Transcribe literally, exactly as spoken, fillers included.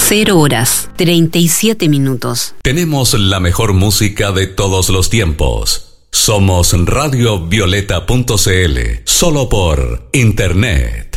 cero horas, treinta y siete minutos. Tenemos la mejor música de todos los tiempos. Somos radio violeta punto c l, solo por internet.